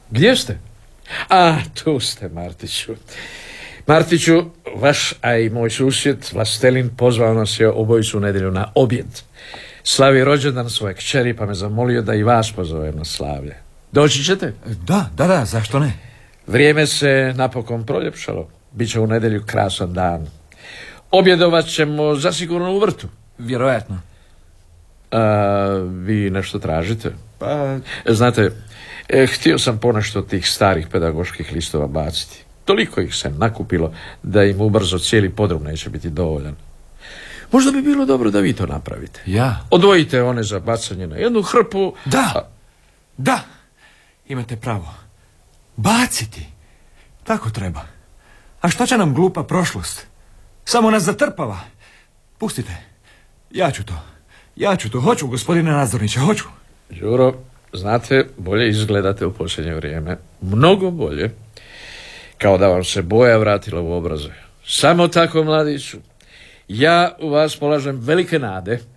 Gdje ste? A, tu ste, Martiću. Martiću, vaš, a i moj susjed, Vlastelin, pozvao nas je obojicu u nedjelju na objed. Slavi rođendan svoje kćeri, pa me zamolio da i vas pozovem na slavlje. Doći ćete? Da, zašto ne? Vrijeme se napokon proljepšalo. Biće u nedjelju krasan dan. Objedovat ćemo zasigurno u vrtu. Vjerojatno. Vi nešto tražite? Pa... Znate, htio sam ponešto tih starih pedagoških listova baciti. Toliko ih se nakupilo da im ubrzo cijeli podrum neće biti dovoljan. Možda bi bilo dobro da vi to napravite. Ja? Odvojite one za bacanje na jednu hrpu. Da, imate pravo. Baciti. Tako treba. A što će nam glupa prošlost? Samo nas zatrpava. Pustite. Ja ću to. Hoću, gospodine nadzorniče, hoću. Đuro, znate, bolje izgledate u posljednje vrijeme. Mnogo bolje. Kao da vam se boja vratila u obraze. Samo tako, mladiću. Ja u vas polažem velike nade.